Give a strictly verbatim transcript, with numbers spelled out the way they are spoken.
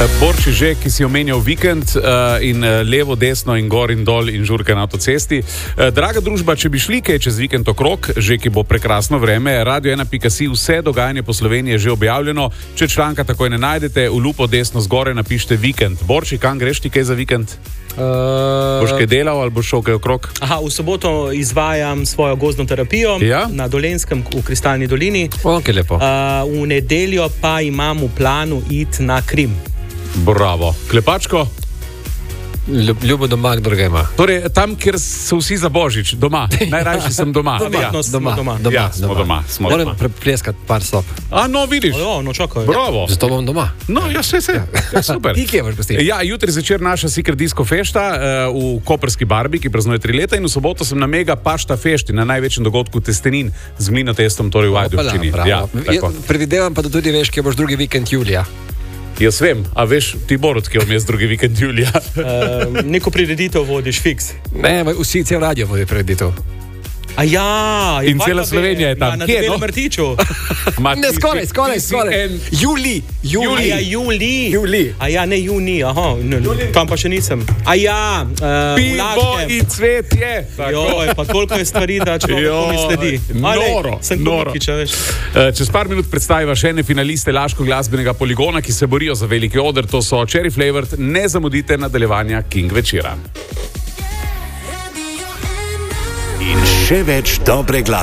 Borči že, ki si omenjal vikend uh, in uh, levo, desno in gor in dol in žurke na avtocesti. Uh, draga družba, če bi šli kaj čez vikend okrog, že ki bo prekrasno vreme, radio ena pika si, vse dogajanje po Sloveniji je že objavljeno. Če članka takoj ne najdete, v lupo desno zgore napišite vikend. Borči, kam greš ti kaj za vikend? Uh, boš kaj delal ali boš šel kaj okrog? Aha, v soboto izvajam svojo gozdno terapijo ja? na Dolenjskem v Kristalni dolini. O, kaj lepo. Uh, v nedeljo pa imam v planu iti na Krim. Bravo. Klepačko? Ljub, ljubo doma, kdo ga ima. Torej, tam, kjer so vsi za Božič, doma. Najrajši sem doma. Doma, ja. no, doma, doma. doma. Ja, smo doma. Smo Moram doma. prepleskati par stop. A, no, vidiš. O, no, čakaj. Bravo. Zato bom doma. No, ja, vse, vse. Ja, super. Ti kje boš pustiti? Ja, jutri zvečer naša Secret Disco fešta uh, v Koprski barbi, ki praznuje tri leta, in v soboto sem na Mega Pašta fešti, na največjem dogodku Testenin z mlinotestom, torej v Ajdovščini. Ja, ja, predvidevam pa, da tudi veš, kje boš drugi vikend julija. Jaz vem, a veš ti Borut, ki je vmes drugi vikend julija? uh, neko prireditev vodiš, fiks. Ne, vsi cel radio vodi prireditev. A ja, in cela Slovenija je tam. Ja, na Kje, Debelem no? Mrtiču. Ne, skoraj, skoraj, skoraj. en... Juli, juli. A ja, juli. Juli. A ja, ne juni, aha, ne, ne, tam pa še nisem. A ja, uh, pivo in cvetje. Joj, pa koliko je stvari, da človek to mi sledi. Noro, sem noro. Kukiča, veš. Čez par minut predstaviva še ene finaliste Laško glasbenega poligona, ki se borijo za veliki oder. To so Cherry Flavored. Ne zamudite nadaljevanja King večera. In še več dobre glasbe.